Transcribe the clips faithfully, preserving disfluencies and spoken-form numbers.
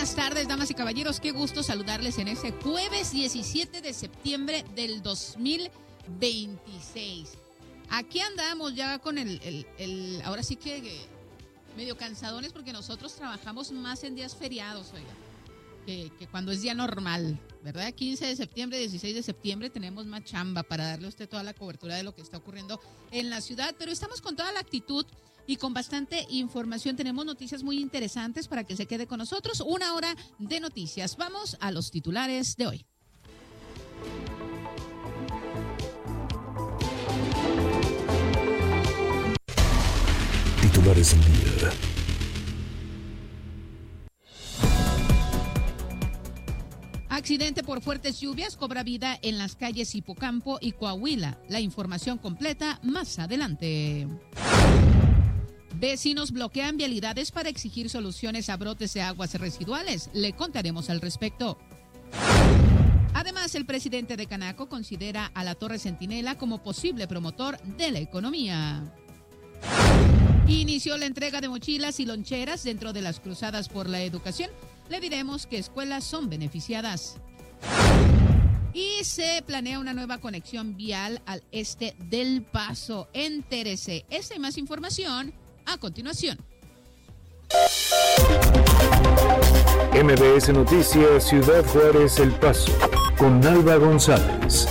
buenas tardes, damas y caballeros. Qué gusto saludarles en este jueves diecisiete de septiembre del dos mil veintiséis. Aquí andamos ya con el, el, el ahora sí que eh, medio cansadones porque nosotros trabajamos más en días feriados, oiga, que, que cuando es día normal, ¿verdad? quince de septiembre, dieciséis de septiembre tenemos más chamba para darle a usted toda la cobertura de lo que está ocurriendo en la ciudad, pero estamos con toda la actitud y con bastante información. Tenemos noticias muy interesantes para que se quede con nosotros. Una hora de noticias. Vamos a los titulares de hoy. Titulares del día. Accidente por fuertes lluvias cobra vida en las calles Hipocampo y Coahuila. La información completa más adelante. Vecinos bloquean vialidades para exigir soluciones a brotes de aguas residuales. Le contaremos al respecto. Además, el presidente de Canaco considera a la Torre Centinela como posible promotor de la economía. Inició la entrega de mochilas y loncheras dentro de las Cruzadas por la Educación. Le diremos qué escuelas son beneficiadas. Y se planea una nueva conexión vial al este del Paso. Entérese. Esta y más información a continuación. M B S Noticias, Ciudad Juárez, El Paso, con Alba González.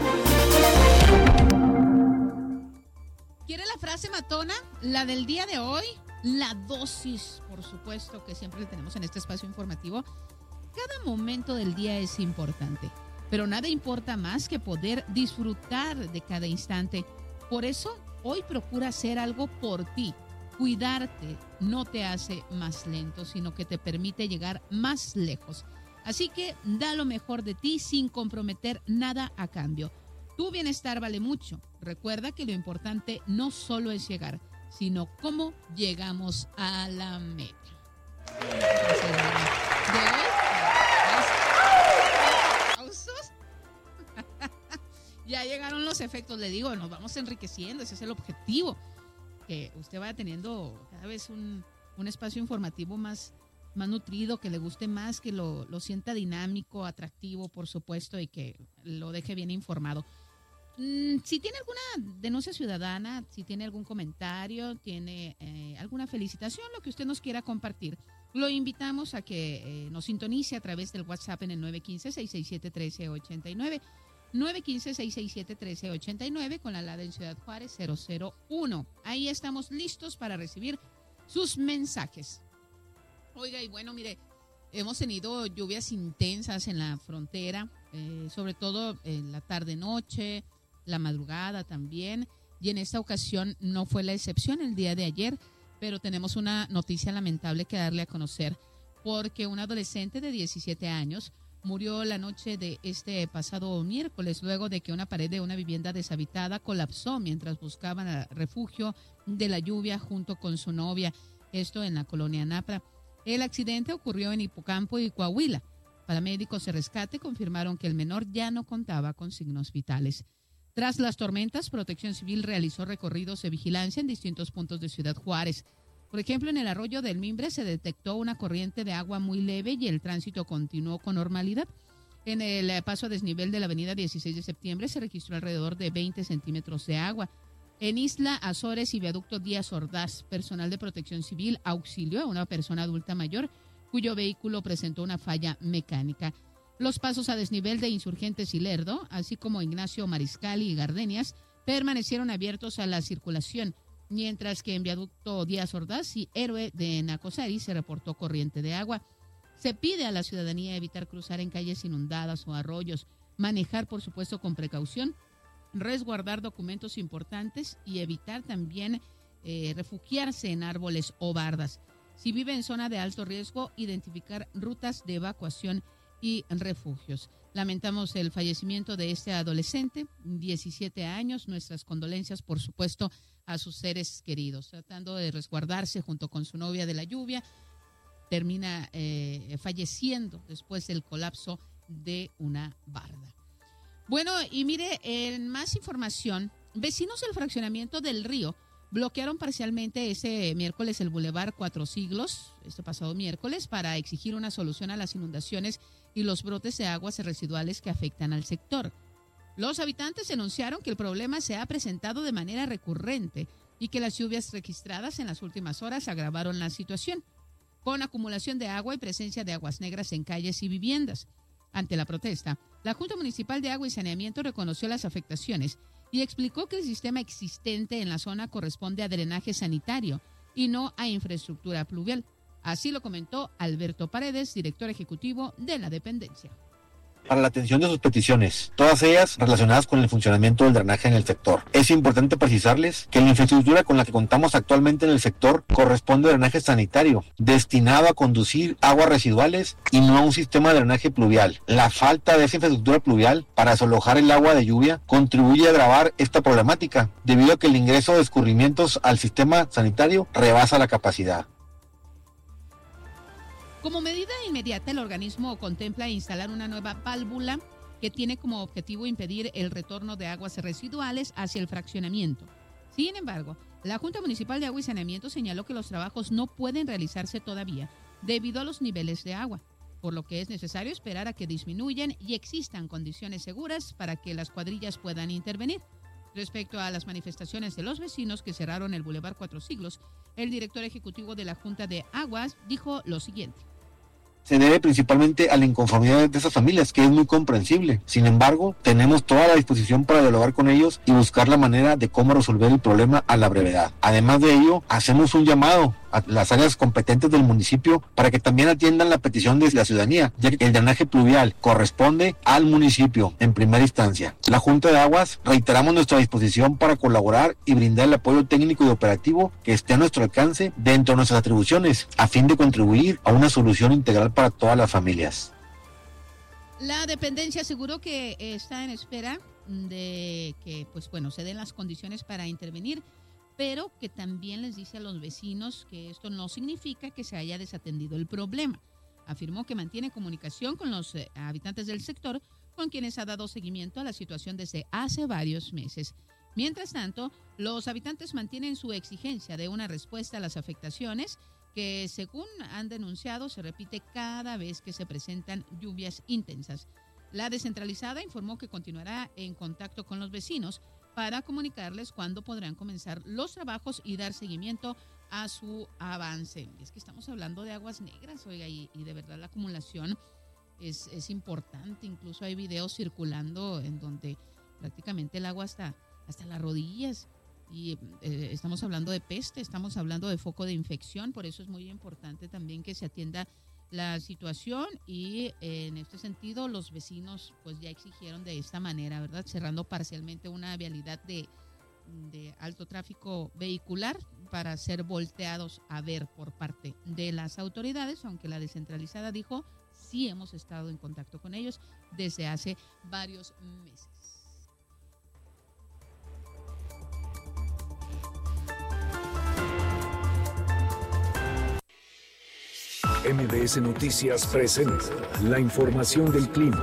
¿Quiere la frase matona? La del día de hoy, la dosis, por supuesto, que siempre le tenemos en este espacio informativo. Cada momento del día es importante, pero nada importa más que poder disfrutar de cada instante. Por eso, hoy procura hacer algo por ti. Cuidarte no te hace más lento, sino que te permite llegar más lejos. Así que da lo mejor de ti sin comprometer nada a cambio. Tu bienestar vale mucho. Recuerda que lo importante no solo es llegar, sino cómo llegamos a la meta. ¿De hoy? ¿Aplausos? Ya llegaron los efectos, le digo, nos vamos enriqueciendo, ese es el objetivo. Que usted vaya teniendo cada vez un, un espacio informativo más, más nutrido, que le guste más, que lo, lo sienta dinámico, atractivo, por supuesto, y que lo deje bien informado. Mm, si tiene alguna denuncia ciudadana, si tiene algún comentario, tiene eh, alguna felicitación, lo que usted nos quiera compartir, lo invitamos a que eh, nos sintonice a través del WhatsApp en el nueve uno cinco, seis seis siete, uno tres ocho nueve. nueve uno cinco, seis seis siete, uno tres ocho nueve con la alada en Ciudad Juárez cero cero uno. Ahí estamos listos para recibir sus mensajes. Oiga, y bueno, mire, hemos tenido lluvias intensas en la frontera, eh, sobre todo en la tarde-noche, la madrugada también, y en esta ocasión no fue la excepción el día de ayer, pero tenemos una noticia lamentable que darle a conocer, porque un adolescente de diecisiete años murió la noche de este pasado miércoles luego de que una pared de una vivienda deshabitada colapsó mientras buscaban refugio de la lluvia junto con su novia, esto en la colonia Napra. El accidente ocurrió en Hipocampo y Coahuila. Paramédicos de rescate confirmaron que el menor ya no contaba con signos vitales. Tras las tormentas, Protección Civil realizó recorridos de vigilancia en distintos puntos de Ciudad Juárez. Por ejemplo, en el arroyo del Mimbre se detectó una corriente de agua muy leve y el tránsito continuó con normalidad. En el paso a desnivel de la avenida dieciséis de septiembre se registró alrededor de veinte centímetros de agua. En Isla, Azores y Viaducto Díaz Ordaz, personal de Protección Civil auxilió a una persona adulta mayor cuyo vehículo presentó una falla mecánica. Los pasos a desnivel de Insurgentes y Lerdo, así como Ignacio Mariscal y Gardenias, permanecieron abiertos a la circulación, mientras que en Viaducto Díaz Ordaz y Héroe de Nacosari se reportó corriente de agua. Se pide a la ciudadanía evitar cruzar en calles inundadas o arroyos, manejar, por supuesto, con precaución, resguardar documentos importantes y evitar también eh, refugiarse en árboles o bardas. Si vive en zona de alto riesgo, identificar rutas de evacuación y refugios. Lamentamos el fallecimiento de este adolescente, diecisiete años. Nuestras condolencias, por supuesto, a sus seres queridos. Tratando de resguardarse junto con su novia de la lluvia, termina eh, falleciendo después del colapso de una barda. Bueno, y mire, en más información, vecinos del fraccionamiento del Río bloquearon parcialmente ese miércoles el Boulevard Cuatro Siglos, este pasado miércoles, para exigir una solución a las inundaciones y los brotes de aguas residuales que afectan al sector. Los habitantes denunciaron que el problema se ha presentado de manera recurrente y que las lluvias registradas en las últimas horas agravaron la situación, con acumulación de agua y presencia de aguas negras en calles y viviendas. Ante la protesta, la Junta Municipal de Agua y Saneamiento reconoció las afectaciones y explicó que el sistema existente en la zona corresponde a drenaje sanitario y no a infraestructura pluvial. Así lo comentó Alberto Paredes, director ejecutivo de la dependencia. Para la atención de sus peticiones, todas ellas relacionadas con el funcionamiento del drenaje en el sector. Es importante precisarles que la infraestructura con la que contamos actualmente en el sector corresponde a drenaje sanitario, destinado a conducir aguas residuales y no a un sistema de drenaje pluvial. La falta de esa infraestructura pluvial para desalojar el agua de lluvia contribuye a agravar esta problemática, debido a que el ingreso de escurrimientos al sistema sanitario rebasa la capacidad. Como medida inmediata, el organismo contempla instalar una nueva válvula que tiene como objetivo impedir el retorno de aguas residuales hacia el fraccionamiento. Sin embargo, la Junta Municipal de Agua y Saneamiento señaló que los trabajos no pueden realizarse todavía debido a los niveles de agua, por lo que es necesario esperar a que disminuyan y existan condiciones seguras para que las cuadrillas puedan intervenir. Respecto a las manifestaciones de los vecinos que cerraron el Boulevard Cuatro Siglos, el director ejecutivo de la Junta de Aguas dijo lo siguiente. Se debe principalmente a la inconformidad de esas familias, que es muy comprensible. Sin embargo, tenemos toda la disposición para dialogar con ellos y buscar la manera de cómo resolver el problema a la brevedad. Además de ello, hacemos un llamado a las áreas competentes del municipio para que también atiendan la petición de la ciudadanía, ya que el drenaje pluvial corresponde al municipio en primera instancia. La Junta de Aguas reiteramos nuestra disposición para colaborar y brindar el apoyo técnico y operativo que esté a nuestro alcance dentro de nuestras atribuciones, a fin de contribuir a una solución integral para todas las familias. La dependencia aseguró que está en espera de que, pues bueno, se den las condiciones para intervenir, pero que también les dice a los vecinos que esto no significa que se haya desatendido el problema. Afirmó que mantiene comunicación con los eh, habitantes del sector, con quienes ha dado seguimiento a la situación desde hace varios meses. Mientras tanto, los habitantes mantienen su exigencia de una respuesta a las afectaciones que, según han denunciado, se repite cada vez que se presentan lluvias intensas. La descentralizada informó que continuará en contacto con los vecinos para comunicarles cuándo podrán comenzar los trabajos y dar seguimiento a su avance. Es que estamos hablando de aguas negras, oiga, y, y de verdad la acumulación es, es importante. Incluso hay videos circulando en donde prácticamente el agua está hasta las rodillas. Y eh, estamos hablando de peste, estamos hablando de foco de infección, por eso es muy importante también que se atienda la situación y eh, en este sentido los vecinos pues ya exigieron de esta manera, ¿verdad? Cerrando parcialmente una vialidad de, de alto tráfico vehicular para ser volteados a ver por parte de las autoridades, aunque la descentralizada dijo sí hemos estado en contacto con ellos desde hace varios meses. M B S Noticias presenta la información del clima.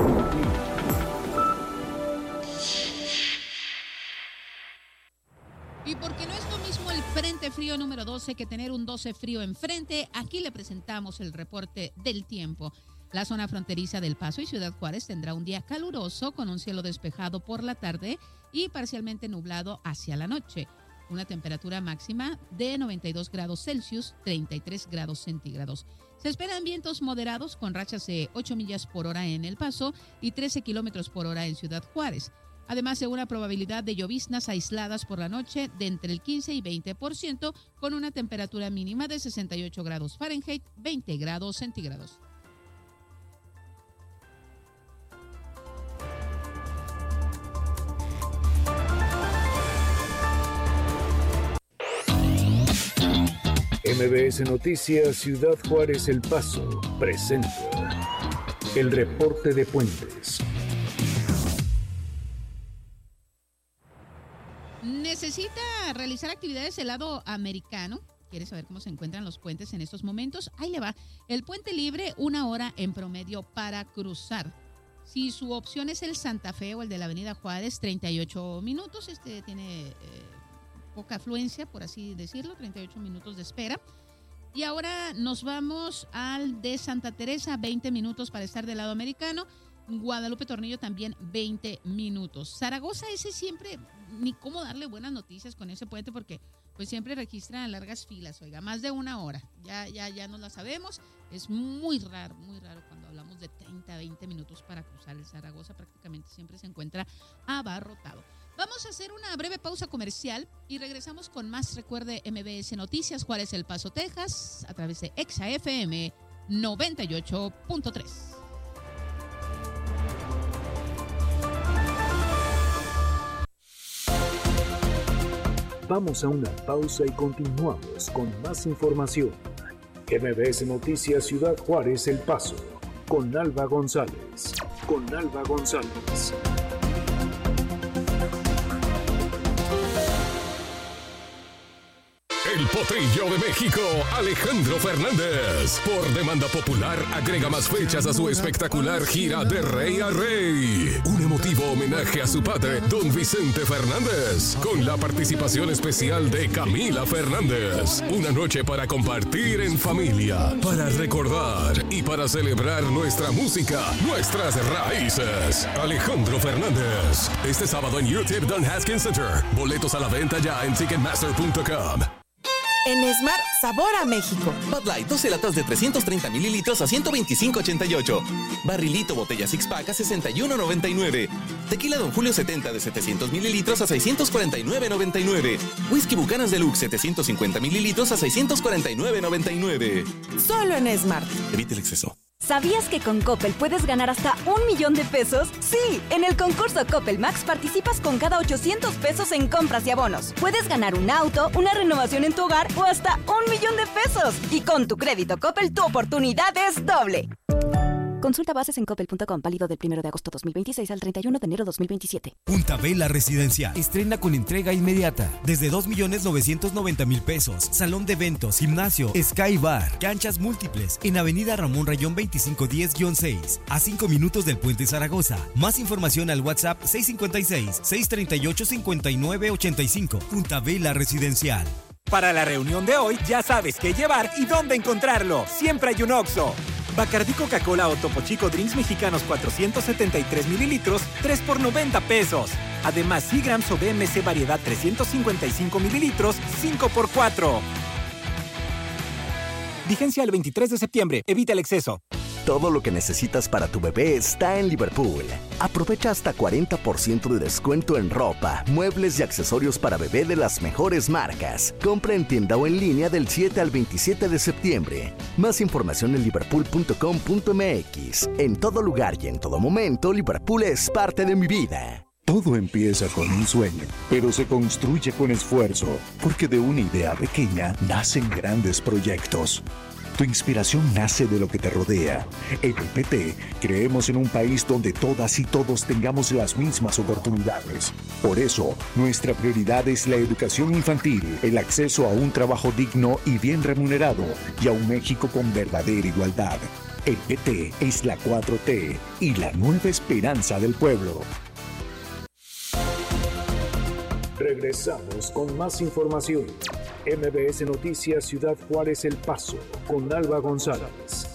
Y porque no es lo mismo el Frente Frío número doce que tener un doce frío enfrente, aquí le presentamos el reporte del tiempo. La zona fronteriza del Paso y Ciudad Juárez tendrá un día caluroso con un cielo despejado por la tarde y parcialmente nublado hacia la noche. Una temperatura máxima de noventa y dos grados Celsius, treinta y tres grados centígrados. Se esperan vientos moderados con rachas de ocho millas por hora en El Paso y trece kilómetros por hora en Ciudad Juárez. Además de una probabilidad de lloviznas aisladas por la noche de entre el quince y veinte por ciento, con una temperatura mínima de sesenta y ocho grados Fahrenheit, veinte grados centígrados. M B S Noticias Ciudad Juárez El Paso presenta el reporte de puentes. ¿Necesita realizar actividades del lado americano? ¿Quiere saber cómo se encuentran los puentes en estos momentos? Ahí le va. El puente libre, una hora en promedio para cruzar. Si su opción es el Santa Fe o el de la Avenida Juárez, treinta y ocho minutos. Este tiene... Eh, poca afluencia, por así decirlo, treinta y ocho minutos de espera. Y ahora nos vamos al de Santa Teresa, veinte minutos para estar del lado americano. Guadalupe Tornillo también veinte minutos. Zaragoza, ese siempre, ni cómo darle buenas noticias con ese puente, porque pues siempre registran largas filas, oiga, más de una hora. Ya, ya, ya no la sabemos. Es muy raro, muy raro cuando hablamos de treinta, veinte minutos para cruzar el Zaragoza. Prácticamente siempre se encuentra abarrotado. Vamos a hacer una breve pausa comercial y regresamos con más. Recuerde M B S Noticias, Juárez, El Paso, Texas, a través de Exa F M noventa y ocho punto tres. Vamos a una pausa y continuamos con más información. M B S Noticias Ciudad Juárez, El Paso, con Alba González. Con Alba González. El Potrillo de México, Alejandro Fernández. Por demanda popular, agrega más fechas a su espectacular gira de rey a rey. Un emotivo homenaje a su padre, don Vicente Fernández, con la participación especial de Camila Fernández. Una noche para compartir en familia, para recordar y para celebrar nuestra música, nuestras raíces. Alejandro Fernández. Este sábado en YouTube Don Haskins Center. Boletos a la venta ya en ticketmaster punto com. En Esmar, sabor a México. Bud Light, doce latas de trescientos treinta mililitros a ciento veinticinco ochenta y ocho. Barrilito botella six pack a sesenta y uno noventa y nueve. Tequila Don Julio setenta de setecientos mililitros a seiscientos cuarenta y nueve noventa y nueve. Whisky Bucanas Deluxe setecientos cincuenta mililitros a seiscientos cuarenta y nueve noventa y nueve. Solo en Smart. Evite el exceso. ¿Sabías que con Coppel puedes ganar hasta un millón de pesos? Sí, en el concurso Coppel Max participas con cada ochocientos pesos en compras y abonos. Puedes ganar un auto, una renovación en tu hogar o hasta un millón de pesos. Y con tu crédito Coppel, tu oportunidad es doble. Consulta bases en coppel punto com, válido del primero de agosto dos mil veintiséis al treinta y uno de enero dos mil veintisiete. Punta Vela Residencial. Estrena con entrega inmediata. Desde dos millones novecientos noventa mil pesos. Salón de eventos, gimnasio, Sky Bar, canchas múltiples. En Avenida Ramón Rayón veinticinco diez guión seis. A cinco minutos del Puente Zaragoza. Más información al WhatsApp seis cinco seis, seis tres ocho, cinco nueve ocho cinco. Punta Vela Residencial. Para la reunión de hoy ya sabes qué llevar y dónde encontrarlo. Siempre hay un Oxxo. Bacardí Coca-Cola o Topo Chico Drinks Mexicanos cuatrocientos setenta y tres mililitros, tres por noventa pesos. Además, Seagrams o B M C Variedad trescientos cincuenta y cinco mililitros, cinco por cuatro. Vigencia el veintitrés de septiembre. Evita el exceso. Todo lo que necesitas para tu bebé está en Liverpool. Aprovecha hasta cuarenta por ciento de descuento en ropa, muebles y accesorios para bebé de las mejores marcas. Compra en tienda o en línea del siete al veintisiete de septiembre. Más información en liverpool punto com punto m x. En todo lugar y en todo momento, Liverpool es parte de mi vida. Todo empieza con un sueño, pero se construye con esfuerzo, porque de una idea pequeña nacen grandes proyectos. Tu inspiración nace de lo que te rodea. En el P T creemos en un país donde todas y todos tengamos las mismas oportunidades. Por eso, nuestra prioridad es la educación infantil, el acceso a un trabajo digno y bien remunerado, y a un México con verdadera igualdad. El P T es la cuatro T y la nueva esperanza del pueblo. Regresamos con más información. M B S Noticias Ciudad Juárez, El Paso, con Alba González.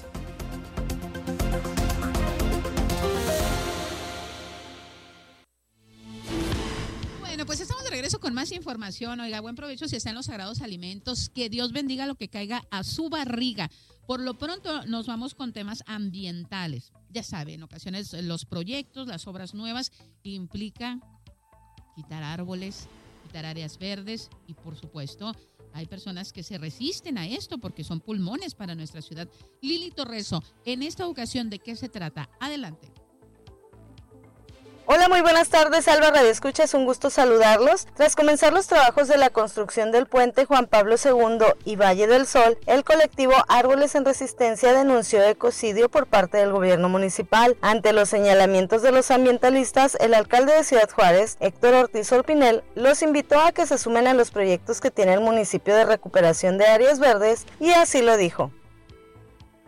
Bueno, pues estamos de regreso con más información. Oiga, buen provecho si está en los sagrados alimentos. Que Dios bendiga lo que caiga a su barriga. Por lo pronto nos vamos con temas ambientales. Ya sabe, en ocasiones los proyectos, las obras nuevas implican quitar árboles, quitar áreas verdes y, por supuesto, hay personas que se resisten a esto porque son pulmones para nuestra ciudad. Lili Torreso, en esta ocasión, ¿de qué se trata? Adelante. Hola, muy buenas tardes, Alba Radio Escucha, es un gusto saludarlos. Tras comenzar los trabajos de la construcción del puente Juan Pablo segundo y Valle del Sol, el colectivo Árboles en Resistencia denunció ecocidio por parte del gobierno municipal. Ante los señalamientos de los ambientalistas, el alcalde de Ciudad Juárez, Héctor Ortiz Orpinel, los invitó a que se sumen a los proyectos que tiene el municipio de recuperación de áreas verdes y así lo dijo.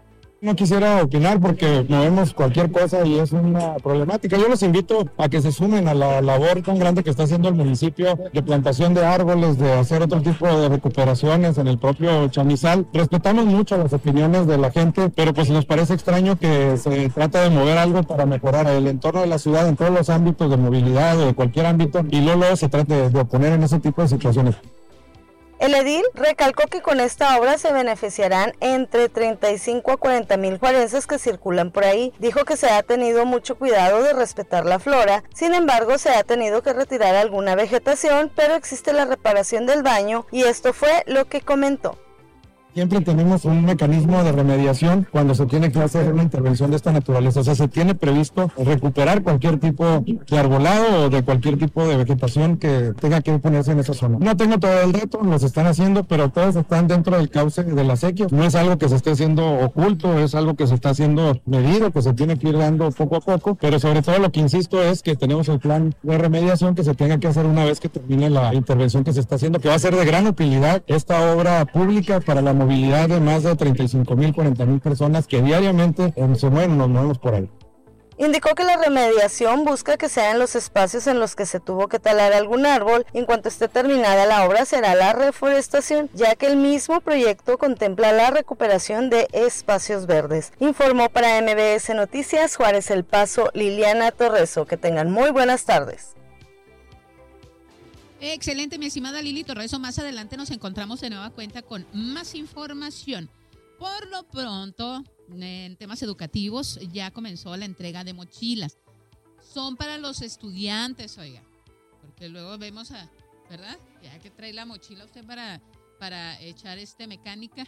No quisiera opinar porque movemos cualquier cosa y es una problemática. Yo los invito a que se sumen a la labor tan grande que está haciendo el municipio de plantación de árboles, de hacer otro tipo de recuperaciones en el propio Chamizal. Respetamos mucho las opiniones de la gente, pero pues nos parece extraño que se trata de mover algo para mejorar el entorno de la ciudad en todos los ámbitos de movilidad o de cualquier ámbito y luego, luego se trate de, de oponer en ese tipo de situaciones. El edil recalcó que con esta obra se beneficiarán entre treinta y cinco a cuarenta mil juarenses que circulan por ahí. Dijo que se ha tenido mucho cuidado de respetar la flora, sin embargo se ha tenido que retirar alguna vegetación, pero existe la reparación del baño y esto fue lo que comentó. Siempre tenemos un mecanismo de remediación cuando se tiene que hacer una intervención de esta naturaleza. O sea, se tiene previsto recuperar cualquier tipo de arbolado o de cualquier tipo de vegetación que tenga que ponerse en esa zona. No tengo todo el dato, los están haciendo, pero todos están dentro del cauce de la sequía. No es algo que se esté haciendo oculto, es algo que se está haciendo medido, que se tiene que ir dando poco a poco. Pero sobre todo lo que insisto es que tenemos el plan de remediación que se tenga que hacer una vez que termine la intervención que se está haciendo, que va a ser de gran utilidad esta obra pública para la movilidad de más de treinta y cinco mil, cuarenta mil personas que diariamente eh, se mueven, nos movemos por ahí. Indicó que la remediación busca que sean los espacios en los que se tuvo que talar algún árbol. En cuanto esté terminada la obra será la reforestación, ya que el mismo proyecto contempla la recuperación de espacios verdes. Informó para M B S Noticias Juárez El Paso, Liliana Torreso. Que tengan muy buenas tardes. Excelente, mi estimada Lili Torreso. Más adelante nos encontramos de nueva cuenta con más información. Por lo pronto, en temas educativos, ya comenzó la entrega de mochilas. Son para los estudiantes, oiga, porque luego vemos a, ¿verdad? Ya que trae la mochila usted para, para echar este mecánica,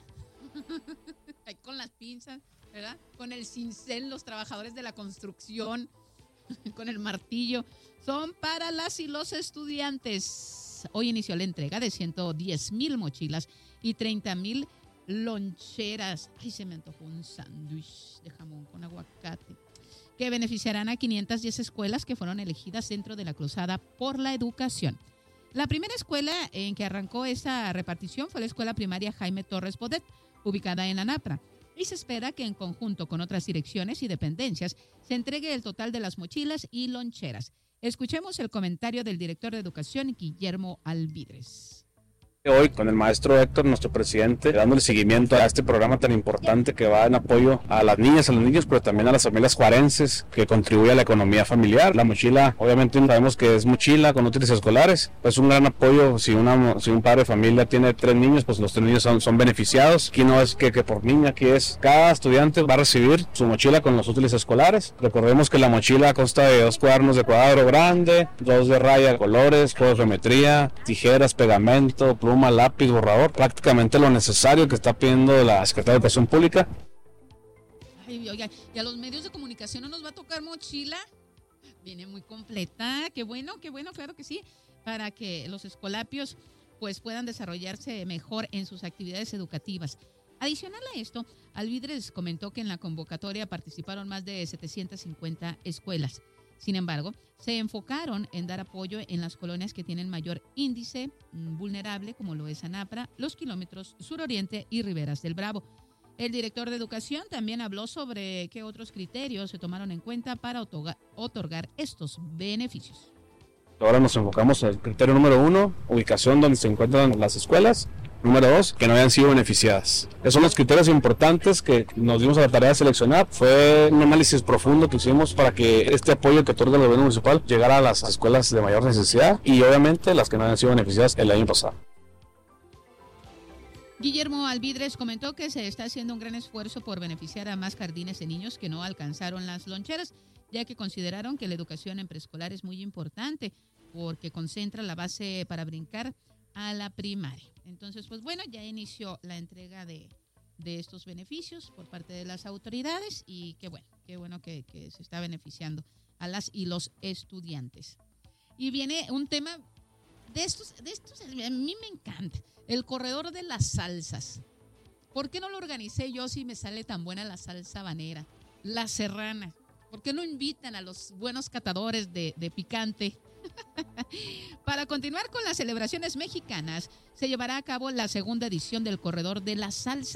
ahí con las pinzas, ¿verdad? Con el cincel, los trabajadores de la construcción, con el martillo. Son para las y los estudiantes. Hoy inició la entrega de ciento diez mil mochilas y treinta mil loncheras. Ay, se me antojó un sándwich de jamón con aguacate. Que beneficiarán a quinientas diez escuelas que fueron elegidas dentro de la Cruzada por la Educación. La primera escuela en que arrancó esta repartición fue la escuela primaria Jaime Torres Bodet, ubicada en Anapra. Y se espera que en conjunto con otras direcciones y dependencias se entregue el total de las mochilas y loncheras. Escuchemos el comentario del director de Educación, Guillermo Alvidres. Hoy con el maestro Héctor, nuestro presidente, dándole seguimiento a este programa tan importante que va en apoyo a las niñas, a los niños, pero también a las familias juarenses, que contribuye a la economía familiar. La mochila, obviamente sabemos que es mochila con útiles escolares, pues un gran apoyo. Si, una, si un padre de familia tiene tres niños, pues los tres niños son, son beneficiados. Aquí no es que, que por niña, aquí es cada estudiante va a recibir su mochila con los útiles escolares. Recordemos que la mochila consta de dos cuadernos de cuadro grande, dos de raya, colores, juegos de geometría, tijeras, pegamento, pluma, lápiz, borrador, prácticamente lo necesario que está pidiendo la Secretaría de Educación Pública. Ay, oiga, ¿y a los medios de comunicación no nos va a tocar mochila? Viene muy completa, qué bueno, qué bueno, claro que sí, para que los escolapios pues puedan desarrollarse mejor en sus actividades educativas. Adicional a esto, Alvidres comentó que en la convocatoria participaron más de setecientas cincuenta escuelas. Sin embargo, se enfocaron en dar apoyo en las colonias que tienen mayor índice vulnerable, como lo es Anapra, Los Kilómetros, Suroriente y Riberas del Bravo. El director de Educación también habló sobre qué otros criterios se tomaron en cuenta para otorgar, otorgar estos beneficios. Ahora nos enfocamos en el criterio número uno, ubicación donde se encuentran las escuelas. Número dos, que no hayan sido beneficiadas. Esos son los criterios importantes que nos dimos a la tarea de seleccionar. Fue un análisis profundo que hicimos para que este apoyo que otorga el gobierno municipal llegara a las escuelas de mayor necesidad y obviamente las que no hayan sido beneficiadas el año pasado. Guillermo Alvidres comentó que se está haciendo un gran esfuerzo por beneficiar a más jardines de niños que no alcanzaron las loncheras, ya que consideraron que la educación en preescolar es muy importante porque concentra la base para brincar a la primaria. Entonces, pues bueno, ya inició la entrega de, de estos beneficios por parte de las autoridades y qué bueno, qué bueno que, que se está beneficiando a las y los estudiantes. Y viene un tema de estos, de estos a mí me encanta, el corredor de las salsas. ¿Por qué no lo organicé yo si me sale tan buena la salsa habanera, la serrana? ¿Por qué no invitan a los buenos catadores de, de picante? Para continuar con las celebraciones mexicanas, se llevará a cabo la segunda edición del Corredor de las Salsas,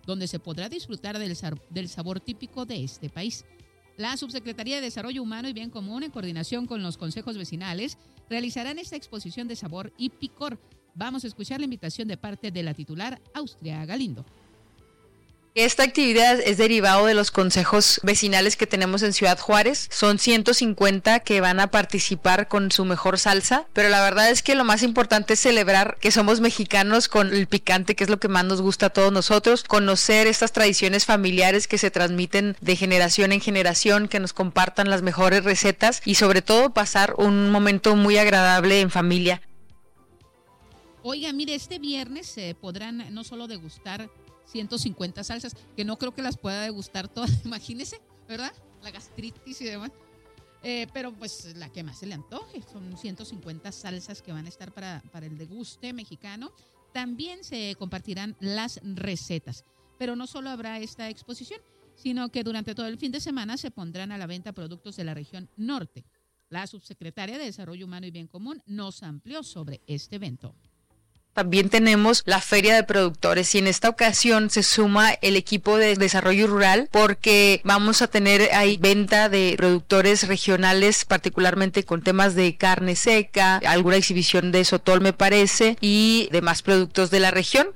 donde se podrá disfrutar del, del sabor típico de este país. La Subsecretaría de Desarrollo Humano y Bien Común, en coordinación con los consejos vecinales, realizarán esta exposición de sabor y picor. Vamos a escuchar la invitación de parte de la titular, Austria Galindo. Esta actividad es derivado de los consejos vecinales que tenemos en Ciudad Juárez. Son ciento cincuenta que van a participar con su mejor salsa, pero la verdad es que lo más importante es celebrar que somos mexicanos con el picante, que es lo que más nos gusta a todos nosotros, conocer estas tradiciones familiares que se transmiten de generación en generación, que nos compartan las mejores recetas y sobre todo pasar un momento muy agradable en familia. Oiga, mire, este viernes se eh, podrán no solo degustar ciento cincuenta salsas, que no creo que las pueda degustar todas, imagínese, ¿verdad? La gastritis y demás. Eh, pero pues la que más se le antoje, son ciento cincuenta salsas que van a estar para, para el deguste mexicano. También se compartirán las recetas, pero no solo habrá esta exposición, sino que durante todo el fin de semana se pondrán a la venta productos de la región norte. La subsecretaria de Desarrollo Humano y Bien Común nos amplió sobre este evento. También tenemos la Feria de Productores y en esta ocasión se suma el equipo de desarrollo rural porque vamos a tener ahí venta de productores regionales, particularmente con temas de carne seca, alguna exhibición de sotol me parece y demás productos de la región.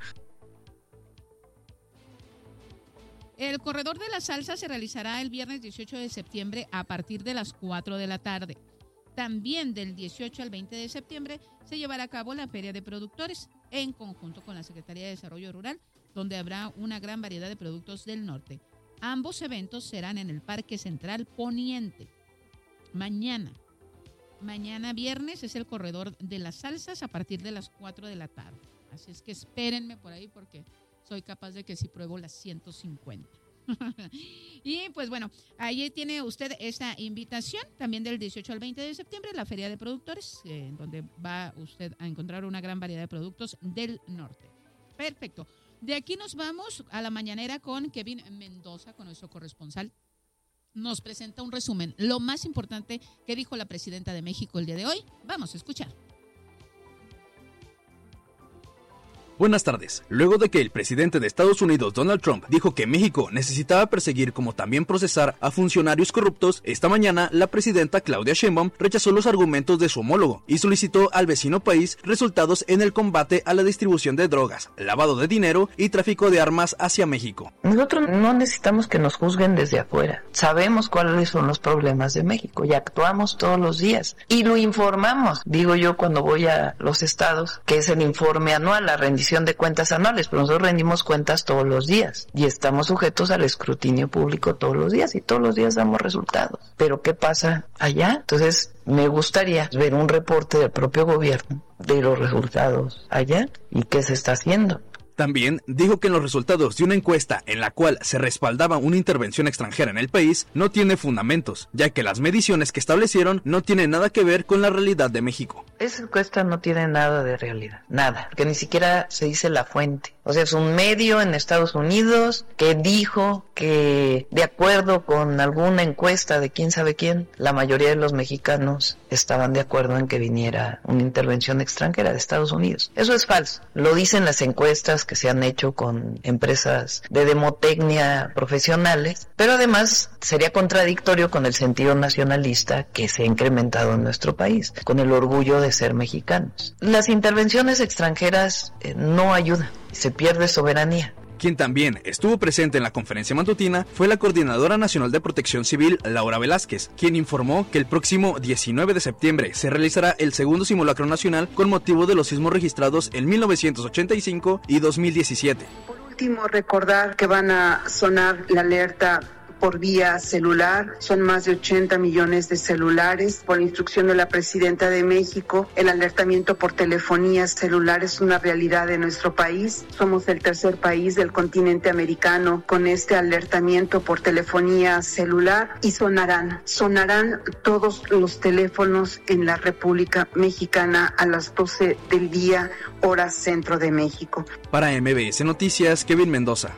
El corredor de la salsa se realizará el viernes dieciocho de septiembre a partir de las cuatro de la tarde. También del dieciocho al veinte de septiembre se llevará a cabo la Feria de Productores en conjunto con la Secretaría de Desarrollo Rural, donde habrá una gran variedad de productos del norte. Ambos eventos serán en el Parque Central Poniente. Mañana, mañana viernes es el corredor de las salsas a partir de las cuatro de la tarde. Así es que espérenme por ahí porque soy capaz de que sí pruebo las ciento cincuenta. Y pues bueno, ahí tiene usted esta invitación también del dieciocho al veinte de septiembre, la Feria de Productores, eh, en donde va usted a encontrar una gran variedad de productos del norte. Perfecto. De aquí nos vamos a la mañanera con Kevin Mendoza, con nuestro corresponsal. Nos presenta un resumen, lo más importante que dijo la presidenta de México el día de hoy. Vamos a escuchar. Buenas tardes. Luego de que el presidente de Estados Unidos, Donald Trump, dijo que México necesitaba perseguir como también procesar a funcionarios corruptos, esta mañana la presidenta Claudia Sheinbaum rechazó los argumentos de su homólogo y solicitó al vecino país resultados en el combate a la distribución de drogas, lavado de dinero y tráfico de armas hacia México. Nosotros no necesitamos que nos juzguen desde afuera. Sabemos cuáles son los problemas de México y actuamos todos los días y lo informamos. Digo yo cuando voy a los estados, que es el informe anual, la rendición de cuentas anuales, pero nosotros rendimos cuentas todos los días y estamos sujetos al escrutinio público todos los días y todos los días damos resultados. Pero ¿qué pasa allá? Entonces me gustaría ver un reporte del propio gobierno de los resultados allá y qué se está haciendo. También dijo que en los resultados de una encuesta en la cual se respaldaba una intervención extranjera en el país no tiene fundamentos, ya que las mediciones que establecieron no tienen nada que ver con la realidad de México. Esa encuesta no tiene nada de realidad, nada, porque ni siquiera se dice la fuente. O sea, es un medio en Estados Unidos que dijo que de acuerdo con alguna encuesta de quién sabe quién, la mayoría de los mexicanos estaban de acuerdo en que viniera una intervención extranjera de Estados Unidos. Eso es falso. Lo dicen las encuestas que se han hecho con empresas de demotecnia profesionales, pero además sería contradictorio con el sentido nacionalista que se ha incrementado en nuestro país, con el orgullo de ser mexicanos. Las intervenciones extranjeras eh, no ayudan, se pierde soberanía. Quien también estuvo presente en la conferencia matutina fue la Coordinadora Nacional de Protección Civil, Laura Velázquez, quien informó que el próximo diecinueve de septiembre se realizará el segundo simulacro nacional con motivo de los sismos registrados en mil novecientos ochenta y cinco y dos mil diecisiete. Por último, recordar que van a sonar la alerta por vía celular. Son más de ochenta millones de celulares. Por instrucción de la Presidenta de México, el alertamiento por telefonía celular es una realidad de nuestro país. Somos el tercer país del continente americano con este alertamiento por telefonía celular y sonarán, sonarán todos los teléfonos en la República Mexicana a las doce del día, hora centro de México. Para M B S Noticias, Kevin Mendoza.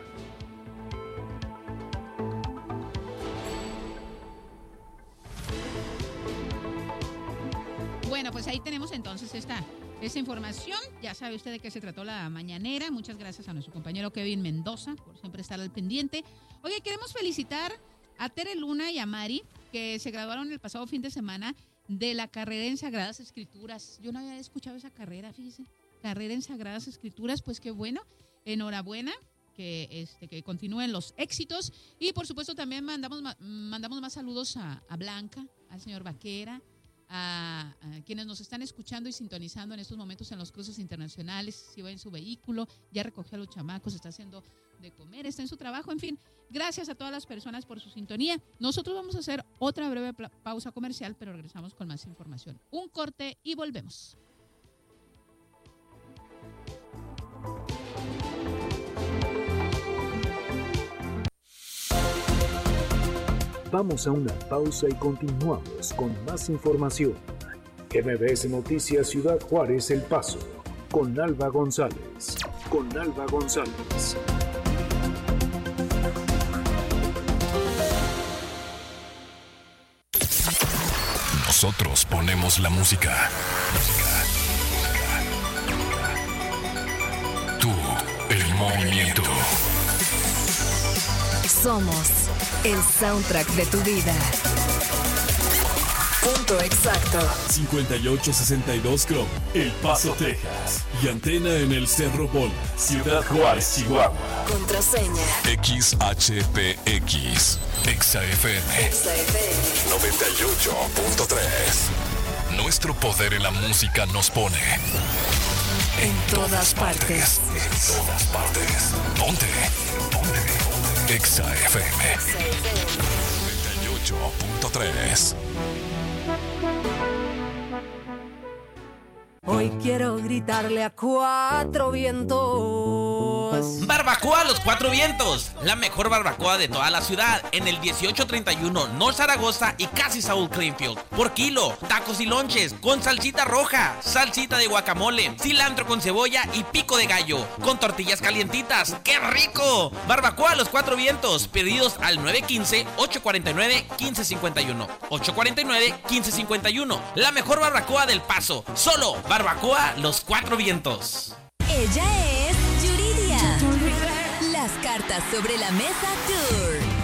Bueno, pues ahí tenemos entonces esta esa información. Ya sabe usted de qué se trató la mañanera. Muchas gracias a nuestro compañero Kevin Mendoza por siempre estar al pendiente. Oye, queremos felicitar a Tere Luna y a Mari, que se graduaron el pasado fin de semana de la carrera en Sagradas Escrituras. Yo no había escuchado esa carrera, fíjese. Carrera en Sagradas Escrituras, pues qué bueno. Enhorabuena. Que, este, que continúen los éxitos. Y por supuesto también mandamos, mandamos más saludos a, a Blanca, al señor Vaquera, a, a quienes nos están escuchando y sintonizando en estos momentos en los cruces internacionales. Si va en su vehículo, ya recogió a los chamacos, está haciendo de comer, está en su trabajo, en fin. Gracias a todas las personas por su sintonía. Nosotros vamos a hacer otra breve pausa comercial, pero regresamos con más información. Un corte y volvemos. Vamos a una pausa y continuamos con más información. M B S Noticias Ciudad Juárez El Paso, con Alba González. Con Alba González. Nosotros ponemos la música. Tú, el movimiento. Somos el soundtrack de tu vida. Punto exacto. cincuenta y ocho sesenta y dos Chrome, El Paso, Texas. Y antena en el Cerro Bola, Ciudad Juárez, Chihuahua. Contraseña X H P X. Exa F M. Exa F M. noventa y ocho punto tres. Nuestro poder en la música nos pone en todas partes. En todas partes. Ponte. Ponte. Exa F M. noventa y ocho punto tres. Hoy quiero gritarle a cuatro vientos. Barbacoa a los Cuatro Vientos, la mejor barbacoa de toda la ciudad, en el dieciocho treinta y uno North Zaragoza y casi Saúl Greenfield. Por kilo, tacos y lonches, con salsita roja, salsita de guacamole, cilantro con cebolla y pico de gallo, con tortillas calientitas. ¡Qué rico! Barbacoa a los Cuatro Vientos, pedidos al nueve uno cinco, ocho cuatro nueve, uno cinco cinco uno, ocho cuatro nueve, uno cinco cinco uno. La mejor barbacoa del Paso, solo Barbacoa Los Cuatro Vientos. Ella es Yuridia. Las cartas sobre la mesa tour.